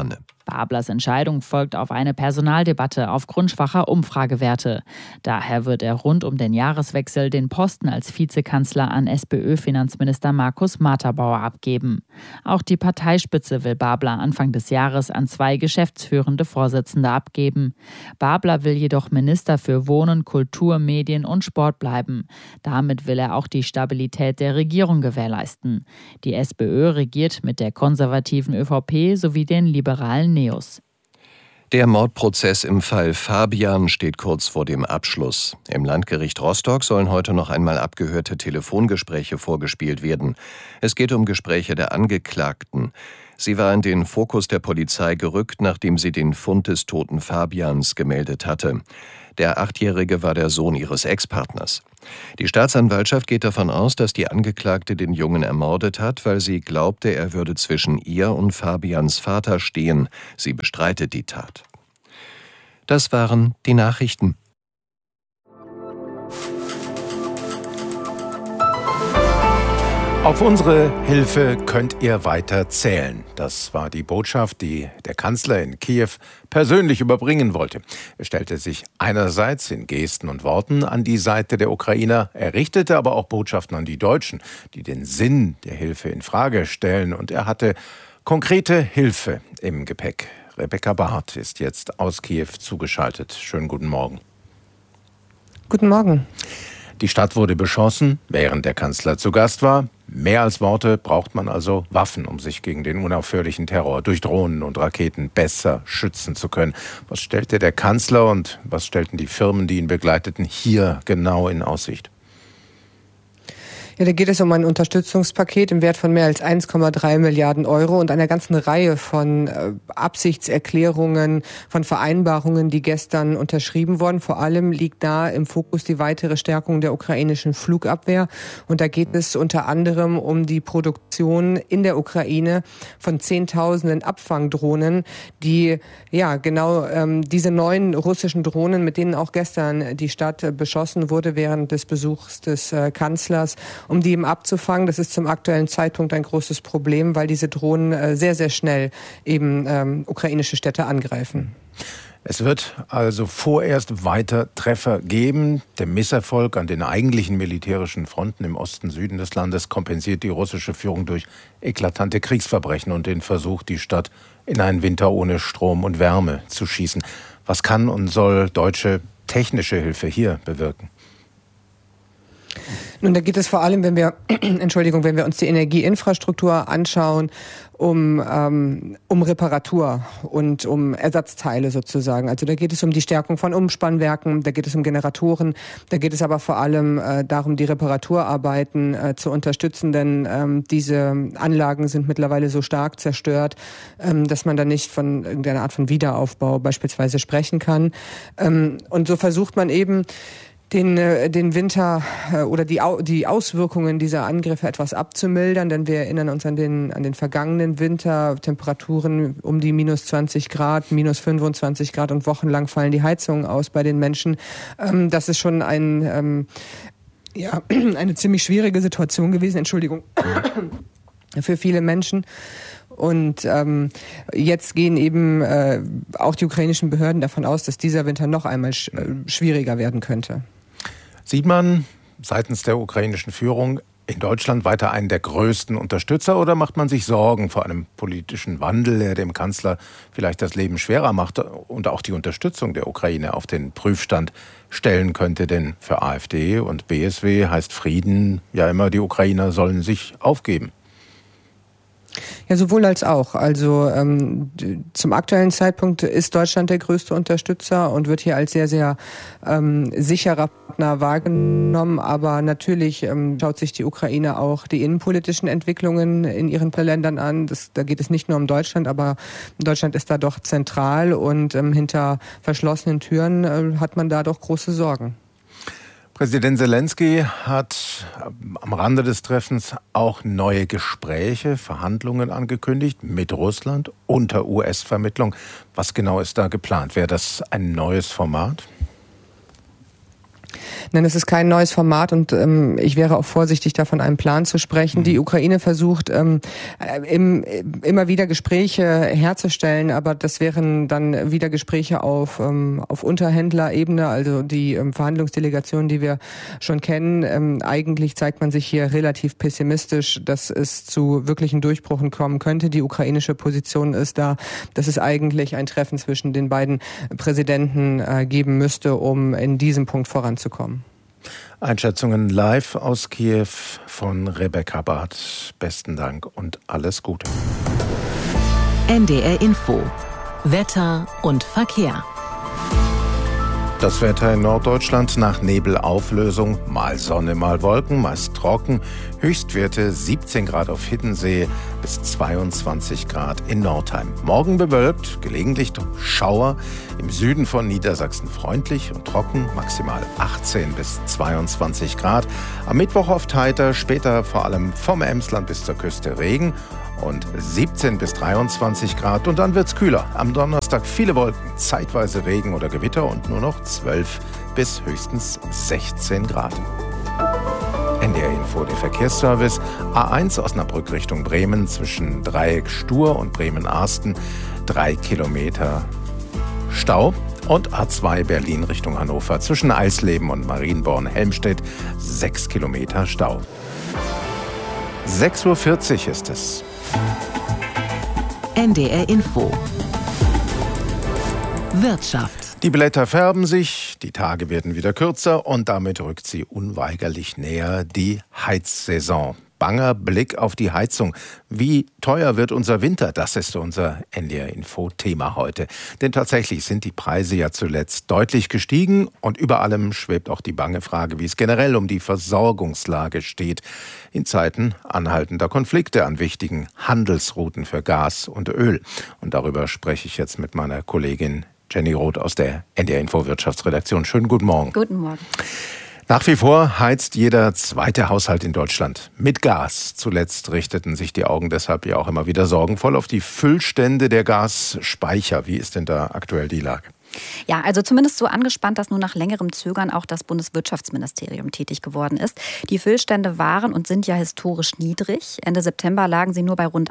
Bablers Entscheidung folgt auf eine Personaldebatte aufgrund schwacher Umfragewerte. Daher wird er rund um den Jahreswechsel den Posten als Vizekanzler an SPÖ-Finanzminister Markus Materbauer abgeben. Auch die Parteispitze will Babler Anfang des Jahres an 2 geschäftsführende Vorsitzende abgeben. Babler will jedoch Minister für Wohnen, Kultur, Medien und Sport bleiben. Damit will er auch die Stabilität der Regierung gewährleisten. Die SPÖ regiert mit der konservativen ÖVP sowie den liberalen NEOS. Der Mordprozess im Fall Fabian steht kurz vor dem Abschluss. Im Landgericht Rostock sollen heute noch einmal abgehörte Telefongespräche vorgespielt werden. Es geht um Gespräche der Angeklagten. Sie war in den Fokus der Polizei gerückt, nachdem sie den Fund des toten Fabians gemeldet hatte. Der 8-Jährige war der Sohn ihres Ex-Partners. Die Staatsanwaltschaft geht davon aus, dass die Angeklagte den Jungen ermordet hat, weil sie glaubte, er würde zwischen ihr und Fabians Vater stehen. Sie bestreitet die Tat. Das waren die Nachrichten. Auf unsere Hilfe könnt ihr weiter zählen. Das war die Botschaft, die der Kanzler in Kiew persönlich überbringen wollte. Er stellte sich einerseits in Gesten und Worten an die Seite der Ukrainer, er richtete aber auch Botschaften an die Deutschen, die den Sinn der Hilfe in Frage stellen. Und er hatte konkrete Hilfe im Gepäck. Rebecca Barth ist jetzt aus Kiew zugeschaltet. Schönen guten Morgen. Guten Morgen. Die Stadt wurde beschossen, während der Kanzler zu Gast war. Mehr als Worte braucht man also Waffen, um sich gegen den unaufhörlichen Terror durch Drohnen und Raketen besser schützen zu können. Was stellte der Kanzler und was stellten die Firmen, die ihn begleiteten, hier genau in Aussicht? Ja, da geht es um ein Unterstützungspaket im Wert von mehr als 1,3 Milliarden Euro und einer ganzen Reihe von Absichtserklärungen, von Vereinbarungen, die gestern unterschrieben wurden. Vor allem liegt da im Fokus die weitere Stärkung der ukrainischen Flugabwehr. Und da geht es unter anderem um die Produktion in der Ukraine von Zehntausenden Abfangdrohnen, die diese neuen russischen Drohnen, mit denen auch gestern die Stadt beschossen wurde während des Besuchs des Kanzlers, um die eben abzufangen. Das ist zum aktuellen Zeitpunkt ein großes Problem, weil diese Drohnen sehr, sehr schnell eben ukrainische Städte angreifen. Es wird also vorerst weiter Treffer geben. Der Misserfolg an den eigentlichen militärischen Fronten im Osten, Süden des Landes kompensiert die russische Führung durch eklatante Kriegsverbrechen und den Versuch, die Stadt in einen Winter ohne Strom und Wärme zu schießen. Was kann und soll deutsche technische Hilfe hier bewirken? Nun, da geht es vor allem, wenn wir uns die Energieinfrastruktur anschauen, um Reparatur und um Ersatzteile sozusagen. Also da geht es um die Stärkung von Umspannwerken, da geht es um Generatoren, da geht es aber vor allem darum, die Reparaturarbeiten zu unterstützen, denn diese Anlagen sind mittlerweile so stark zerstört, dass man da nicht von irgendeiner Art von Wiederaufbau beispielsweise sprechen kann. Und so versucht man eben, den Winter oder die Auswirkungen dieser Angriffe etwas abzumildern, denn wir erinnern uns an den vergangenen Winter, Temperaturen um die minus 20 Grad, minus 25 Grad und wochenlang fallen die Heizungen aus bei den Menschen. Das ist schon eine ziemlich schwierige Situation gewesen, für viele Menschen. Und jetzt gehen eben auch die ukrainischen Behörden davon aus, dass dieser Winter noch einmal schwieriger werden könnte. Sieht man seitens der ukrainischen Führung in Deutschland weiter einen der größten Unterstützer oder macht man sich Sorgen vor einem politischen Wandel, der dem Kanzler vielleicht das Leben schwerer macht und auch die Unterstützung der Ukraine auf den Prüfstand stellen könnte? Denn für AfD und BSW heißt Frieden ja immer, die Ukrainer sollen sich aufgeben. Ja, sowohl als auch. Also zum aktuellen Zeitpunkt ist Deutschland der größte Unterstützer und wird hier als sehr, sehr sicherer Partner wahrgenommen. Aber natürlich schaut sich die Ukraine auch die innenpolitischen Entwicklungen in ihren Ländern an. Da geht es nicht nur um Deutschland, aber Deutschland ist da doch zentral und hinter verschlossenen Türen hat man da doch große Sorgen. Präsident Zelensky hat am Rande des Treffens auch neue Gespräche, Verhandlungen angekündigt mit Russland unter US-Vermittlung. Was genau ist da geplant? Wäre das ein neues Format? Nein, es ist kein neues Format und ich wäre auch vorsichtig, da von einem Plan zu sprechen. Die Ukraine versucht immer wieder Gespräche herzustellen, aber das wären dann wieder Gespräche auf Unterhändlerebene, also die Verhandlungsdelegation, die wir schon kennen. Eigentlich zeigt man sich hier relativ pessimistisch, dass es zu wirklichen Durchbrüchen kommen könnte. Die ukrainische Position ist da, dass es eigentlich ein Treffen zwischen den beiden Präsidenten geben müsste, um in diesem Punkt voranzukommen. Einschätzungen live aus Kiew von Rebecca Barth. Besten Dank und alles Gute. NDR Info. Wetter und Verkehr. Das Wetter in Norddeutschland nach Nebelauflösung, mal Sonne, mal Wolken, meist trocken. Höchstwerte 17 Grad auf Hiddensee bis 22 Grad in Nordheim. Morgen bewölkt, gelegentlich Schauer. Im Süden von Niedersachsen freundlich und trocken, maximal 18 bis 22 Grad. Am Mittwoch oft heiter, später vor allem vom Emsland bis zur Küste Regen. Und 17 bis 23 Grad und dann wird's kühler. Am Donnerstag viele Wolken, zeitweise Regen oder Gewitter und nur noch 12 bis höchstens 16 Grad. NDR Info, der Verkehrsservice. A1 Osnabrück Richtung Bremen zwischen Dreieck Stur und Bremen-Arsten 3 Kilometer Stau. Und A2 Berlin Richtung Hannover zwischen Eisleben und Marienborn-Helmstedt 6 Kilometer Stau. 6:40 Uhr ist es. NDR Info. Wirtschaft. Die Blätter färben sich, die Tage werden wieder kürzer und damit rückt sie unweigerlich näher, die Heizsaison. Banger Blick auf die Heizung. Wie teuer wird unser Winter? Das ist unser NDR-Info-Thema heute. Denn tatsächlich sind die Preise ja zuletzt deutlich gestiegen und über allem schwebt auch die bange Frage, wie es generell um die Versorgungslage steht in Zeiten anhaltender Konflikte an wichtigen Handelsrouten für Gas und Öl. Und darüber spreche ich jetzt mit meiner Kollegin Jenny Roth aus der NDR-Info-Wirtschaftsredaktion. Schönen guten Morgen. Guten Morgen. Nach wie vor heizt jeder zweite Haushalt in Deutschland mit Gas. Zuletzt richteten sich die Augen deshalb ja auch immer wieder sorgenvoll auf die Füllstände der Gasspeicher. Wie ist denn da aktuell die Lage? Ja, also zumindest so angespannt, dass nur nach längerem Zögern auch das Bundeswirtschaftsministerium tätig geworden ist. Die Füllstände waren und sind ja historisch niedrig. Ende September lagen sie nur bei rund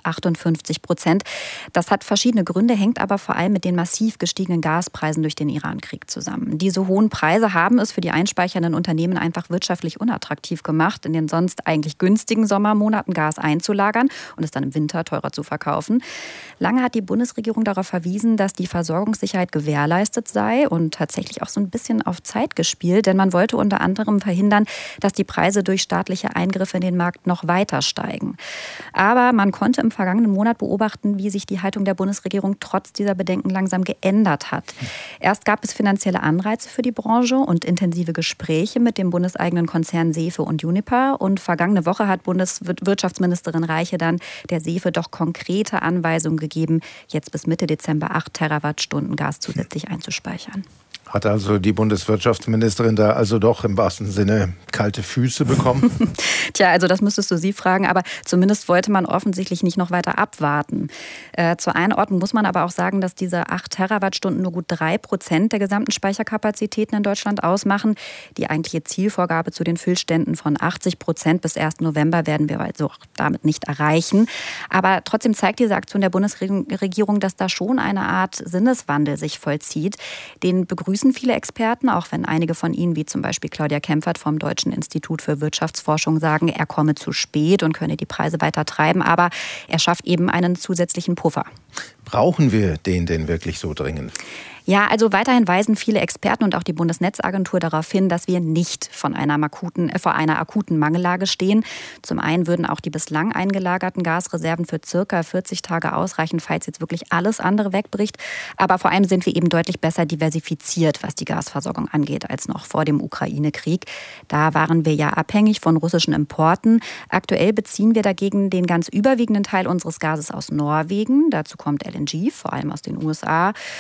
58%. Das hat verschiedene Gründe, hängt aber vor allem mit den massiv gestiegenen Gaspreisen durch den Irankrieg zusammen. Diese hohen Preise haben es für die einspeichernden Unternehmen einfach wirtschaftlich unattraktiv gemacht, in den sonst eigentlich günstigen Sommermonaten Gas einzulagern und es dann im Winter teurer zu verkaufen. Lange hat die Bundesregierung darauf verwiesen, dass die Versorgungssicherheit gewährleistet sei und tatsächlich auch so ein bisschen auf Zeit gespielt, denn man wollte unter anderem verhindern, dass die Preise durch staatliche Eingriffe in den Markt noch weiter steigen. Aber man konnte im vergangenen Monat beobachten, wie sich die Haltung der Bundesregierung trotz dieser Bedenken langsam geändert hat. Erst gab es finanzielle Anreize für die Branche und intensive Gespräche mit dem bundeseigenen Konzern SEFE und Uniper. Und vergangene Woche hat Bundeswirtschaftsministerin Reiche dann der SEFE doch konkrete Anweisungen gegeben, jetzt bis Mitte Dezember 8 Terawattstunden Gas zusätzlich einzuspeichern. Hat also die Bundeswirtschaftsministerin da also doch im wahrsten Sinne kalte Füße bekommen? Tja, also das müsstest du sie fragen, aber zumindest wollte man offensichtlich nicht noch weiter abwarten. Zur Einordnung muss man aber auch sagen, dass diese 8 Terawattstunden nur gut 3% der gesamten Speicherkapazitäten in Deutschland ausmachen. Die eigentliche Zielvorgabe zu den Füllständen von 80% bis 1. November werden wir also auch damit nicht erreichen. Aber trotzdem zeigt diese Aktion der Bundesregierung, dass da schon eine Art Sinneswandel sich vollzieht. Den begrüßen viele Experten, auch wenn einige von ihnen, wie zum Beispiel Claudia Kempfert vom Deutschen Institut für Wirtschaftsforschung, sagen, er komme zu spät und könne die Preise weiter treiben. Aber er schafft eben einen zusätzlichen Puffer. Brauchen wir den denn wirklich so dringend? Ja, also weiterhin weisen viele Experten und auch die Bundesnetzagentur darauf hin, dass wir nicht vor einer akuten Mangellage stehen. Zum einen würden auch die bislang eingelagerten Gasreserven für circa 40 Tage ausreichen, falls jetzt wirklich alles andere wegbricht. Aber vor allem sind wir eben deutlich besser diversifiziert, was die Gasversorgung angeht, als noch vor dem Ukraine-Krieg. Da waren wir ja abhängig von russischen Importen. Aktuell beziehen wir dagegen den ganz überwiegenden Teil unseres Gases aus Norwegen. Dazu kommt LNG, vor allem aus den USA.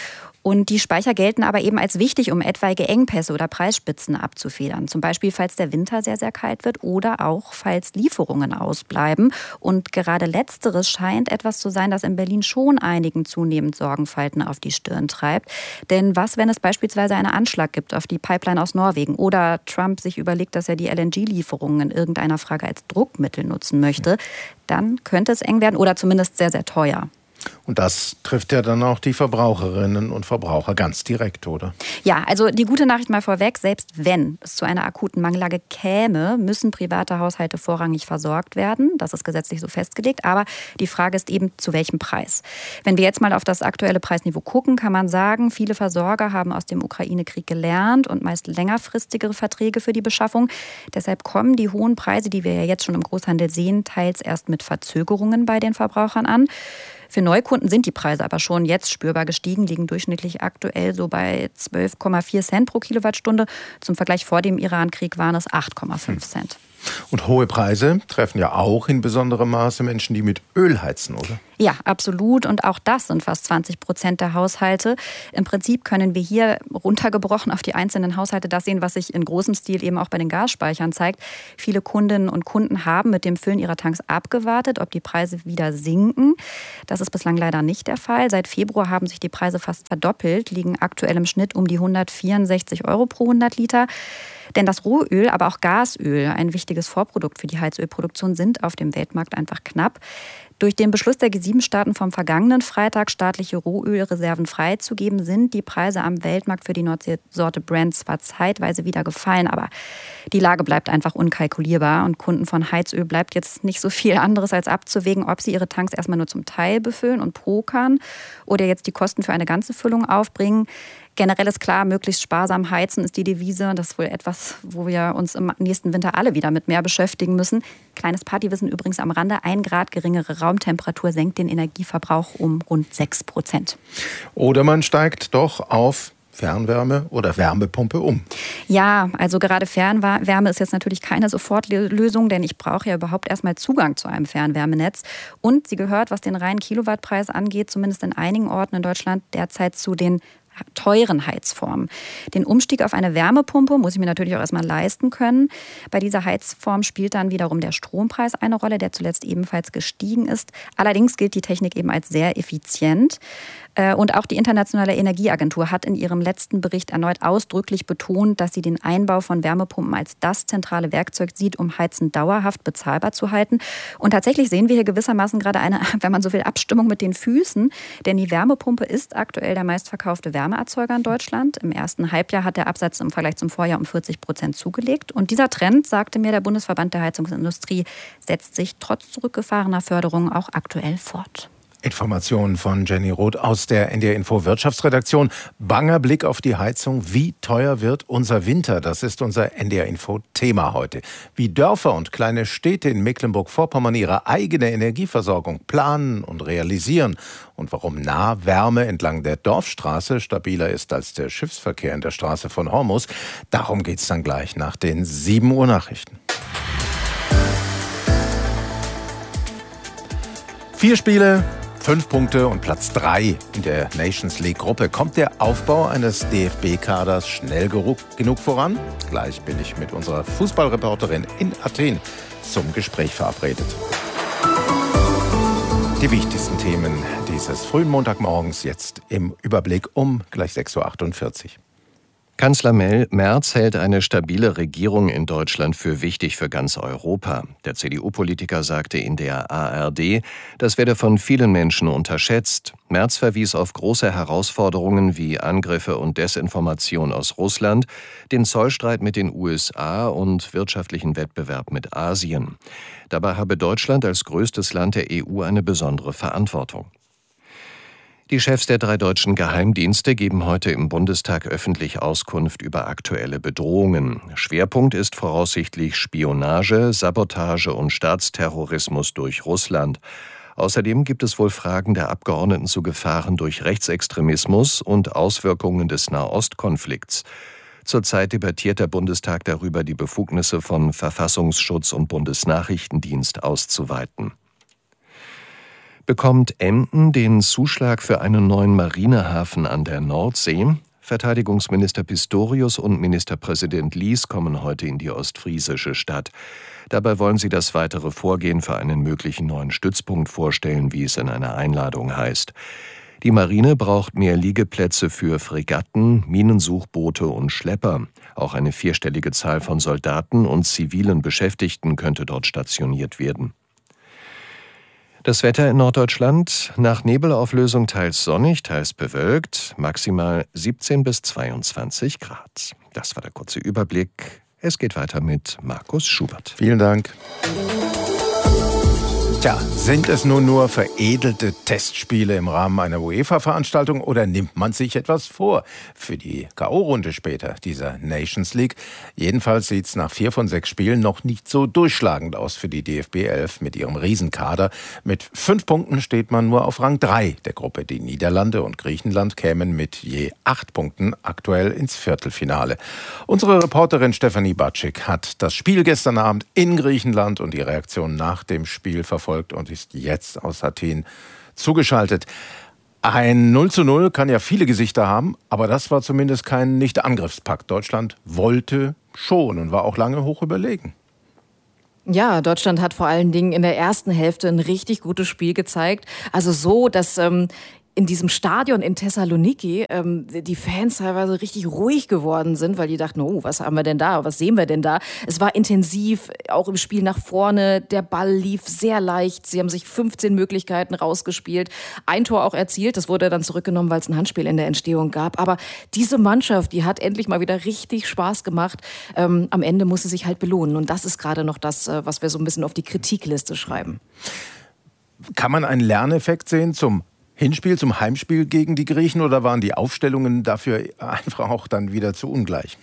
Und die Speicher gelten aber eben als wichtig, um etwaige Engpässe oder Preisspitzen abzufedern. Zum Beispiel, falls der Winter sehr, sehr kalt wird oder auch, falls Lieferungen ausbleiben. Und gerade Letzteres scheint etwas zu sein, das in Berlin schon einigen zunehmend Sorgenfalten auf die Stirn treibt. Denn was, wenn es beispielsweise einen Anschlag gibt auf die Pipeline aus Norwegen oder Trump sich überlegt, dass er die LNG-Lieferungen in irgendeiner Frage als Druckmittel nutzen möchte, dann könnte es eng werden oder zumindest sehr, sehr teuer. Und das trifft ja dann auch die Verbraucherinnen und Verbraucher ganz direkt, oder? Ja, also die gute Nachricht mal vorweg, selbst wenn es zu einer akuten Mangellage käme, müssen private Haushalte vorrangig versorgt werden. Das ist gesetzlich so festgelegt. Aber die Frage ist eben, zu welchem Preis? Wenn wir jetzt mal auf das aktuelle Preisniveau gucken, kann man sagen, viele Versorger haben aus dem Ukraine-Krieg gelernt und meist längerfristigere Verträge für die Beschaffung. Deshalb kommen die hohen Preise, die wir ja jetzt schon im Großhandel sehen, teils erst mit Verzögerungen bei den Verbrauchern an. Für Neukunden sind die Preise aber schon jetzt spürbar gestiegen, liegen durchschnittlich aktuell so bei 12,4 Cent pro Kilowattstunde. Zum Vergleich vor dem Irankrieg waren es 8,5 Cent. Und hohe Preise treffen ja auch in besonderem Maße Menschen, die mit Öl heizen, oder? Ja, absolut. Und auch das sind fast 20% der Haushalte. Im Prinzip können wir hier runtergebrochen auf die einzelnen Haushalte das sehen, was sich in großem Stil eben auch bei den Gasspeichern zeigt. Viele Kundinnen und Kunden haben mit dem Füllen ihrer Tanks abgewartet, ob die Preise wieder sinken. Das ist bislang leider nicht der Fall. Seit Februar haben sich die Preise fast verdoppelt, liegen aktuell im Schnitt um die 164 € pro 100 Liter. Denn das Rohöl, aber auch Gasöl, ein wichtiges Vorprodukt für die Heizölproduktion, sind auf dem Weltmarkt einfach knapp. Durch den Beschluss der G7-Staaten vom vergangenen Freitag, staatliche Rohölreserven freizugeben, sind die Preise am Weltmarkt für die Nordseesorte Brent zwar zeitweise wieder gefallen, aber die Lage bleibt einfach unkalkulierbar und Kunden von Heizöl bleibt jetzt nicht so viel anderes als abzuwägen, ob sie ihre Tanks erstmal nur zum Teil befüllen und pokern oder jetzt die Kosten für eine ganze Füllung aufbringen. Generell ist klar, möglichst sparsam heizen ist die Devise. Das ist wohl etwas, wo wir uns im nächsten Winter alle wieder mit mehr beschäftigen müssen. Kleines Partywissen übrigens am Rande. 1 Grad geringere Raumtemperatur senkt den Energieverbrauch um rund 6%. Oder man steigt doch auf Fernwärme oder Wärmepumpe um. Ja, also gerade Fernwärme ist jetzt natürlich keine Sofortlösung, denn ich brauche ja überhaupt erstmal Zugang zu einem Fernwärmenetz. Und sie gehört, was den reinen Kilowattpreis angeht, zumindest in einigen Orten in Deutschland derzeit zu den teuren Heizformen. Den Umstieg auf eine Wärmepumpe muss ich mir natürlich auch erstmal leisten können. Bei dieser Heizform spielt dann wiederum der Strompreis eine Rolle, der zuletzt ebenfalls gestiegen ist. Allerdings gilt die Technik eben als sehr effizient. Und auch die Internationale Energieagentur hat in ihrem letzten Bericht erneut ausdrücklich betont, dass sie den Einbau von Wärmepumpen als das zentrale Werkzeug sieht, um Heizen dauerhaft bezahlbar zu halten. Und tatsächlich sehen wir hier gewissermaßen gerade eine, wenn man so will, Abstimmung mit den Füßen. Denn die Wärmepumpe ist aktuell der meistverkaufte Wärmeerzeuger in Deutschland. Im ersten Halbjahr hat der Absatz im Vergleich zum Vorjahr um 40% zugelegt. Und dieser Trend, sagte mir der Bundesverband der Heizungsindustrie, setzt sich trotz zurückgefahrener Förderung auch aktuell fort. Informationen von Jenny Roth aus der NDR Info Wirtschaftsredaktion. Banger Blick auf die Heizung. Wie teuer wird unser Winter? Das ist unser NDR Info Thema heute. Wie Dörfer und kleine Städte in Mecklenburg-Vorpommern ihre eigene Energieversorgung planen und realisieren und warum Nahwärme entlang der Dorfstraße stabiler ist als der Schiffsverkehr in der Straße von Hormus. Darum geht's dann gleich nach den 7 Uhr Nachrichten. 4 Spiele, 5 Punkte und Platz 3 in der Nations League-Gruppe. Kommt der Aufbau eines DFB-Kaders schnell genug voran? Gleich bin ich mit unserer Fußballreporterin in Athen zum Gespräch verabredet. Die wichtigsten Themen dieses frühen Montagmorgens jetzt im Überblick um gleich 6.48 Uhr. Kanzler Merz hält eine stabile Regierung in Deutschland für wichtig für ganz Europa. Der CDU-Politiker sagte in der ARD, das werde von vielen Menschen unterschätzt. Merz verwies auf große Herausforderungen wie Angriffe und Desinformation aus Russland, den Zollstreit mit den USA und wirtschaftlichen Wettbewerb mit Asien. Dabei habe Deutschland als größtes Land der EU eine besondere Verantwortung. Die Chefs der 3 deutschen Geheimdienste geben heute im Bundestag öffentlich Auskunft über aktuelle Bedrohungen. Schwerpunkt ist voraussichtlich Spionage, Sabotage und Staatsterrorismus durch Russland. Außerdem gibt es wohl Fragen der Abgeordneten zu Gefahren durch Rechtsextremismus und Auswirkungen des Nahostkonflikts. Zurzeit debattiert der Bundestag darüber, die Befugnisse von Verfassungsschutz und Bundesnachrichtendienst auszuweiten. Bekommt Emden den Zuschlag für einen neuen Marinehafen an der Nordsee? Verteidigungsminister Pistorius und Ministerpräsident Lies kommen heute in die ostfriesische Stadt. Dabei wollen sie das weitere Vorgehen für einen möglichen neuen Stützpunkt vorstellen, wie es in einer Einladung heißt. Die Marine braucht mehr Liegeplätze für Fregatten, Minensuchboote und Schlepper. Auch eine 4-stellige Zahl von Soldaten und zivilen Beschäftigten könnte dort stationiert werden. Das Wetter in Norddeutschland: nach Nebelauflösung teils sonnig, teils bewölkt, maximal 17 bis 22 Grad. Das war der kurze Überblick. Es geht weiter mit Markus Schubert. Vielen Dank. Tja, sind es nun nur veredelte Testspiele im Rahmen einer UEFA-Veranstaltung oder nimmt man sich etwas vor für die K.O.-Runde später dieser Nations League? Jedenfalls sieht es nach 4 von 6 Spielen noch nicht so durchschlagend aus für die DFB 11 mit ihrem Riesenkader. Mit 5 Punkten steht man nur auf Rang 3 der Gruppe. Die Niederlande und Griechenland kämen mit je 8 Punkten aktuell ins Viertelfinale. Unsere Reporterin Stefanie Batschik hat das Spiel gestern Abend in Griechenland und die Reaktion nach dem Spiel verfolgt und ist jetzt aus Athen zugeschaltet. Ein 0:0 kann ja viele Gesichter haben, aber das war zumindest kein Nicht-Angriffspakt. Deutschland wollte schon und war auch lange hoch überlegen. Ja, Deutschland hat vor allen Dingen in der ersten Hälfte ein richtig gutes Spiel gezeigt. Also so, dass in diesem Stadion in Thessaloniki die Fans teilweise richtig ruhig geworden sind, weil die dachten, oh, was haben wir denn da, was sehen wir denn da? Es war intensiv, auch im Spiel nach vorne, der Ball lief sehr leicht, sie haben sich 15 Möglichkeiten rausgespielt, ein Tor auch erzielt, das wurde dann zurückgenommen, weil es ein Handspiel in der Entstehung gab, aber diese Mannschaft, die hat endlich mal wieder richtig Spaß gemacht, am Ende muss sie sich halt belohnen und das ist gerade noch das, was wir so ein bisschen auf die Kritikliste schreiben. Kann man einen Lerneffekt sehen zum Hinspiel, zum Heimspiel gegen die Griechen oder waren die Aufstellungen dafür einfach auch dann wieder zu ungleich?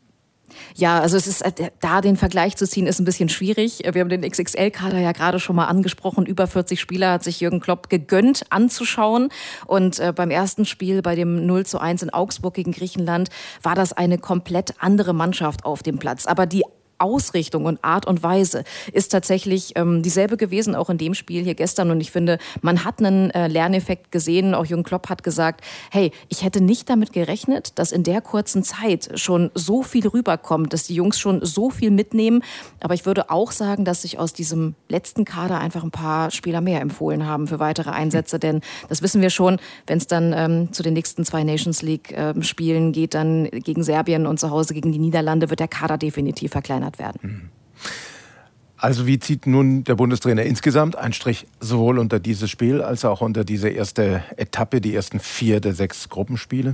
Ja, also es ist da den Vergleich zu ziehen, ist ein bisschen schwierig. Wir haben den XXL-Kader ja gerade schon mal angesprochen. Über 40 Spieler hat sich Jürgen Klopp gegönnt anzuschauen. Und beim ersten Spiel, bei dem 0:1 in Augsburg gegen Griechenland, war das eine komplett andere Mannschaft auf dem Platz. Aber die Ausrichtung und Art und Weise ist tatsächlich dieselbe gewesen, auch in dem Spiel hier gestern. Und ich finde, man hat einen Lerneffekt gesehen. Auch Jürgen Klopp hat gesagt, hey, ich hätte nicht damit gerechnet, dass in der kurzen Zeit schon so viel rüberkommt, dass die Jungs schon so viel mitnehmen. Aber ich würde auch sagen, dass sich aus diesem letzten Kader einfach ein paar Spieler mehr empfohlen haben für weitere Einsätze. Denn das wissen wir schon, wenn es dann zu den nächsten 2 Nations League Spielen geht, dann gegen Serbien und zu Hause gegen die Niederlande, wird der Kader definitiv verkleinert werden. Also wie zieht nun der Bundestrainer insgesamt einen Strich sowohl unter dieses Spiel als auch unter diese erste Etappe, die ersten 4 der 6 Gruppenspiele?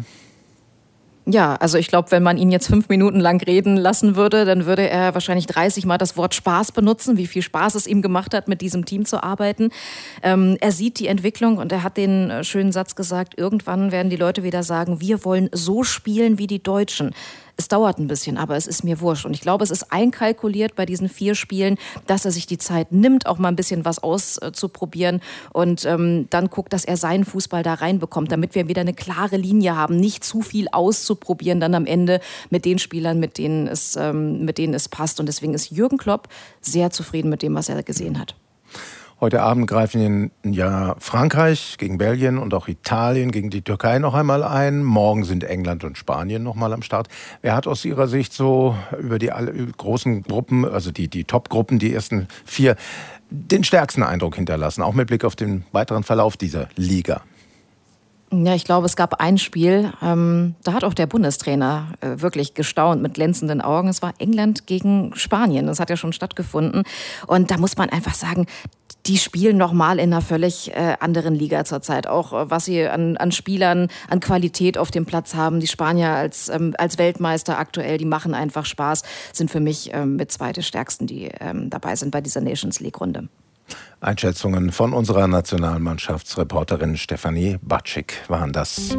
Ja, also ich glaube, wenn man ihn jetzt 5 Minuten lang reden lassen würde, dann würde er wahrscheinlich 30 Mal das Wort Spaß benutzen, wie viel Spaß es ihm gemacht hat, mit diesem Team zu arbeiten. Er sieht die Entwicklung und er hat den schönen Satz gesagt, irgendwann werden die Leute wieder sagen, wir wollen so spielen wie die Deutschen. Es dauert ein bisschen, aber es ist mir wurscht. Und ich glaube, es ist einkalkuliert bei diesen 4 Spielen, dass er sich die Zeit nimmt, auch mal ein bisschen was auszuprobieren und dann guckt, dass er seinen Fußball da reinbekommt, damit wir wieder eine klare Linie haben, nicht zu viel auszuprobieren dann am Ende mit den Spielern, mit denen es passt. Und deswegen ist Jürgen Klopp sehr zufrieden mit dem, was er gesehen hat. Heute Abend greifen ja Frankreich gegen Belgien und auch Italien gegen die Türkei noch einmal ein. Morgen sind England und Spanien noch mal am Start. Wer hat aus Ihrer Sicht so über die großen Gruppen, also die Top-Gruppen, die ersten 4, den stärksten Eindruck hinterlassen, auch mit Blick auf den weiteren Verlauf dieser Liga? Ja, ich glaube, es gab ein Spiel, da hat auch der Bundestrainer wirklich gestaunt mit glänzenden Augen. Es war England gegen Spanien. Das hat ja schon stattgefunden. Und da muss man einfach sagen, die spielen nochmal in einer völlig anderen Liga zurzeit. Auch was sie an Spielern, an Qualität auf dem Platz haben. Die Spanier als Weltmeister aktuell, die machen einfach Spaß. Sind für mich mit 2 der stärksten, die dabei sind bei dieser Nations League-Runde. Einschätzungen von unserer Nationalmannschaftsreporterin Stefanie Batschik waren das.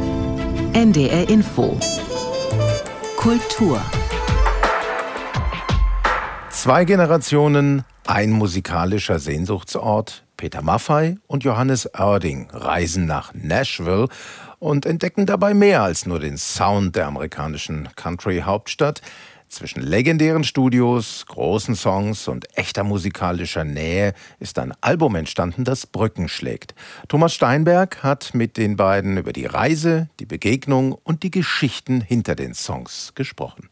NDR Info. Kultur. 2 Generationen, ein musikalischer Sehnsuchtsort. Peter Maffay und Johannes Oerding reisen nach Nashville und entdecken dabei mehr als nur den Sound der amerikanischen Country-Hauptstadt. Zwischen legendären Studios, großen Songs und echter musikalischer Nähe ist ein Album entstanden, das Brücken schlägt. Thomas Steinberg hat mit den beiden über die Reise, die Begegnung und die Geschichten hinter den Songs gesprochen.